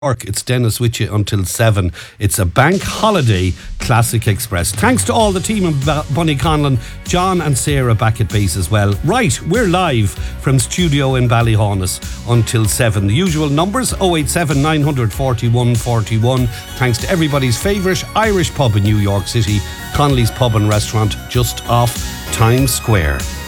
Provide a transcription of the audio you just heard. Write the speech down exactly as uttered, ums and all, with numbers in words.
York. It's Dennis with you until seven. It's a bank holiday Classic Express. Thanks to all the team in Bunny Conlon, John and Sarah back at base as well. Right, we're live from studio in Ballyhaunis until seven. The usual numbers: oh eight seven, nine four one, four one. Thanks to everybody's favourite Irish pub in New York City, Connolly's Pub and Restaurant, just off Times Square.